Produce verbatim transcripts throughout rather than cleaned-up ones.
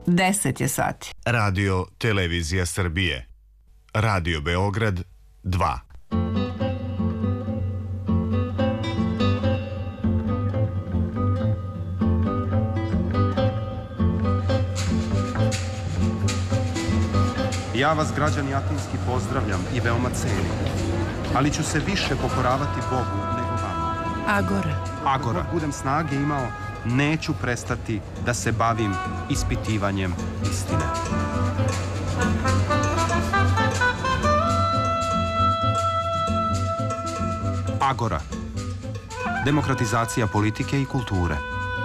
deset je sati. Radio Televizija Srbije. Radio Beograd dva. Ja vas, građani Atinski, pozdravljam i veoma cenim, ali ću se više pokoravati Bogu nego vama. Agora. Agora. Dok budem snage imao, neću prestati da se bavim ispitivanjem istine. Agora. Demokratizacija politike i kulture.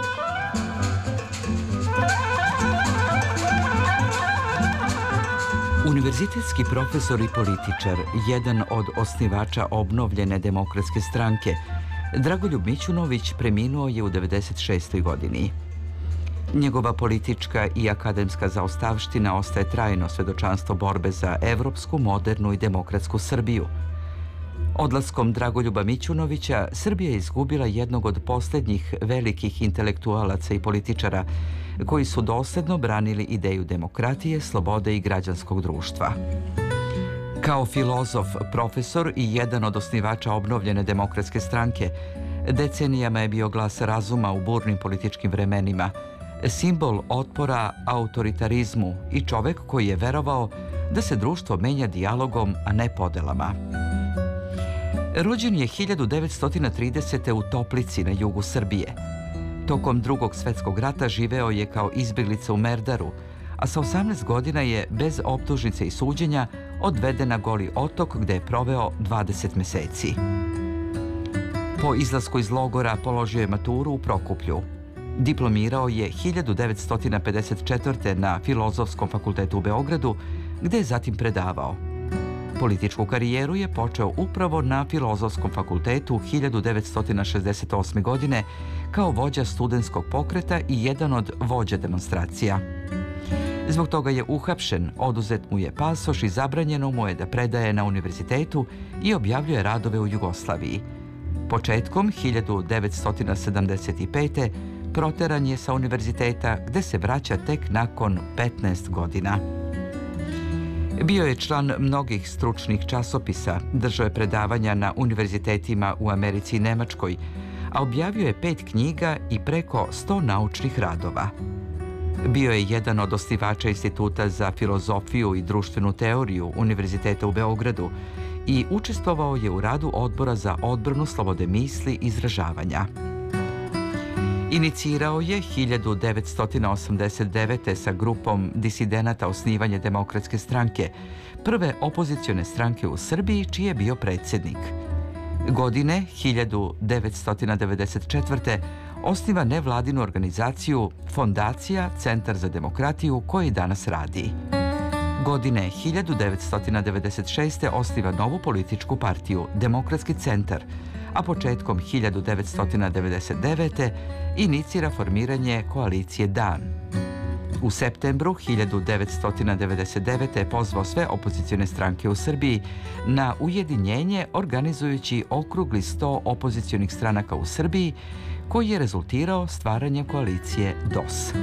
Univerzitetski profesor i političar, jedan od osnivača obnovljene demokratske stranke, Dragoljub Mićunović preminuo je u devedeset šestoj godini. Njegova politička i akademska zaostavština ostaje trajno svedočanstvo borbe za evropsku, modernu i demokratsku Srbiju. Odlaskom Dragoljuba Mićunovića, Srbija je izgubila jednog od posljednjih velikih intelektualaca i političara koji su dosledno branili ideju demokratije, slobode i građanskog društva. Kao filozof, profesor i jedan od osnivača obnovljene demokratske stranke, decenijama je bio glas razuma u burnim političkim vremenima, simbol otpora autoritarizmu i čovek koji je verovao da se društvo menja dijalogom, a ne podelama. Rođen je hiljadu devetsto tridesete. u Toplici na jugu Srbije. Tokom Drugog svetskog rata živeo je kao izbjeglica u Merdaru, a sa osamnaest godina je bez optužnice i suđenja odveden na Goli otok gde je proveo dvadeset meseci. Po izlasku iz logora položio je maturu u Prokuplju. Diplomirao je hiljadu devetsto pedeset četvrte. na Filozofskom fakultetu u Beogradu, gde je zatim predavao. Političku karijeru je počeo upravo na Filozofskom fakultetu hiljadu devetsto šezdeset osme. godine kao vođa studentskog pokreta i jedan od vođa demonstracija. Zbog toga je uhapšen, oduzet mu je pasoš i zabranjeno mu je da predaje na univerzitetu i objavljuje radove u Jugoslaviji. Početkom hiljadu devetsto sedamdeset pete. proteran je sa univerziteta gde se vraća tek nakon petnaest godina. Bio je član mnogih stručnih časopisa, držao je predavanja na univerzitetima u Americi i Nemačkoj, a objavio je pet knjiga i preko sto naučnih radova. Bio je jedan od osnivača Instituta za filozofiju i društvenu teoriju Univerziteta u Beogradu i učestvovao je u radu Odbora za odbranu slobode misli i izražavanja. Inicirao je hiljadu devetsto osamdeset devete. sa grupom disidenata osnivanje Demokratske stranke, prve opozicione stranke u Srbiji, čiji je bio predsjednik. Godine hiljadu devetsto devedeset četvrte. osniva nevladinu organizaciju Fondacija Centar za demokratiju, koji danas radi. Godine hiljadu devetsto devedeset šeste. osniva novu političku partiju Demokratski centar, a početkom hiljadu devetsto devedeset devete. inicira formiranje koalicije Dan. U septembru hiljadu devetsto devedeset devete. je pozvao sve opozicione stranke u Srbiji na ujedinjenje organizujući okrugli sto opozicionih stranaka u Srbiji, koji je rezultirao stvaranjem koalicije D O S.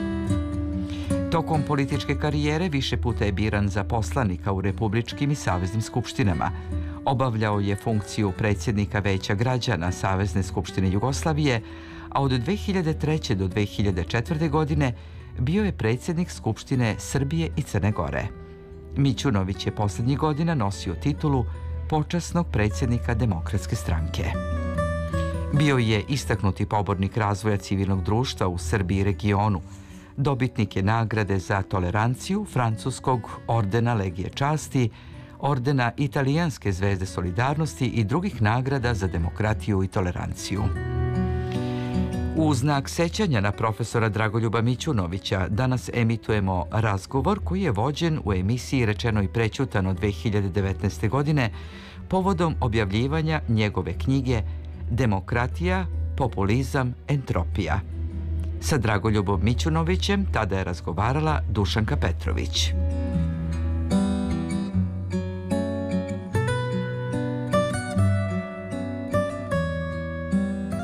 Tokom političke karijere više puta je biran za poslanika u republičkim i saveznim skupštinama. Obavljao je funkciju predsjednika Veća građana Savezne skupštine Jugoslavije, a od dve hiljade treće. do dve hiljade četvrte. godine bio je predsjednik Skupštine Srbije i Crne Gore. Mićunović je posljednjih godina nosio titulu počasnog predsjednika Demokratske stranke. Bio je istaknuti pobornik razvoja civilnog društva u Srbiji i regionu. Dobitnik je nagrade za toleranciju Francuskog ordena Legije časti, ordena Italijanske zvezde solidarnosti i drugih nagrada za demokratiju i toleranciju. U znak sećanja na profesora Dragoljuba Mićunovića danas emitujemo razgovor koji je vođen u emisiji Rečeno i prećutano dve hiljade devetnaeste. godine povodom objavljivanja njegove knjige Demokratija, populizam, entropija. Sa Dragoljubom Mićunovićem tada je razgovarala Dušanka Petrović.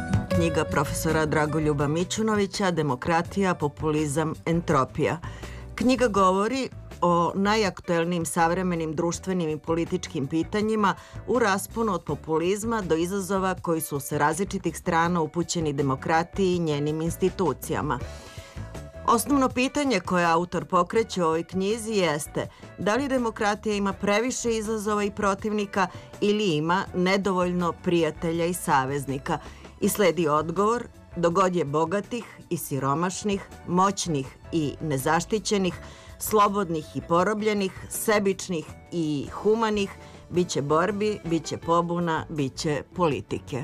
Knjiga profesora Dragoljuba Mićunovića Demokratija, populizam, entropija. Knjiga govori o najaktuelnijim savremenim društvenim i političkim pitanjima u rasponu od populizma do izazova koji su sa različitih strana upućeni demokratiji i njenim institucijama. Osnovno pitanje koje autor pokreće u ovoj knjizi jeste da li demokratija ima previše izazova i protivnika ili ima nedovoljno prijatelja i saveznika. I sledi odgovor: dok god je bogatih i siromašnih, moćnih i nezaštićenih, slobodnih i porobljenih, sebičnih i humanih, bit će borbi, bit će pobuna, bit će politike.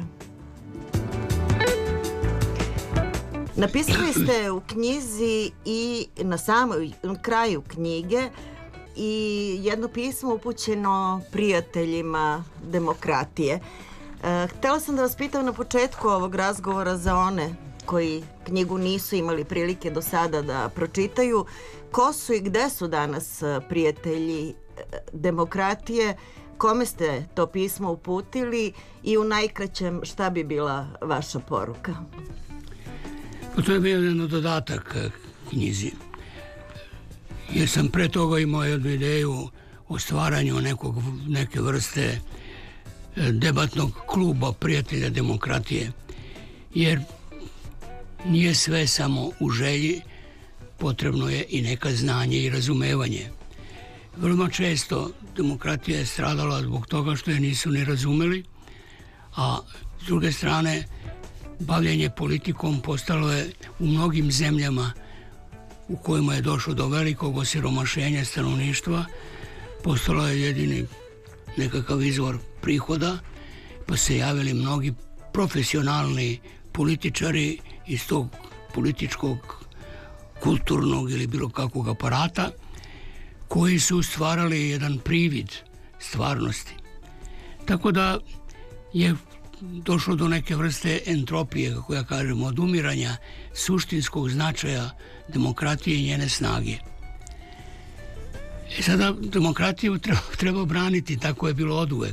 Napisali ste u knjizi i na samom kraju knjige i jedno pismo upućeno prijateljima demokratije. E, htjela sam da vas pitam na početku ovog razgovora za one koji knjigu nisu imali prilike do sada da pročitaju, ko su i gde su danas prijatelji demokratije, kome ste to pismo uputili i u najkraćem šta bi bila vaša poruka? Pa to je bio jedan dodatak knjizi, jer sam pre toga imao jednu ideju o stvaranju nekog, neke vrste debatnog kluba prijatelja demokratije, jer nije sve samo u želji, potrebno je i neka znanje i razumevanje. Vrlo često demokratija je stradala zbog toga što je nisu ni razumeli, a s druge strane bavljenje politikom postalo je u mnogim zemljama u kojima je došlo do velikog osiromašenja stanovništva, postalo je jedini nekakav izvor prihoda, pa se javili mnogi profesionalni političari iz tog političkog, kulturnog ili bilo kakvog aparata, koji su stvarali jedan privid stvarnosti. Tako da je došlo do neke vrste entropije, kako ja kažem, odumiranja suštinskog značaja demokratije i njene snage. E sada demokratiju treba, treba braniti, tako je bilo oduvek.